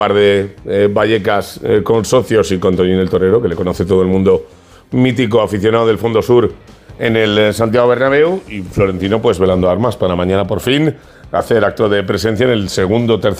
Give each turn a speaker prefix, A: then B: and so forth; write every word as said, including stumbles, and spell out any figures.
A: par de eh, Vallecas eh, con socios y con Toñín el Torero, que le conoce todo el mundo, mítico aficionado del Fondo Sur en el eh, Santiago Bernabéu, y Florentino pues velando armas para mañana por fin hacer acto de presencia en el segundo tercer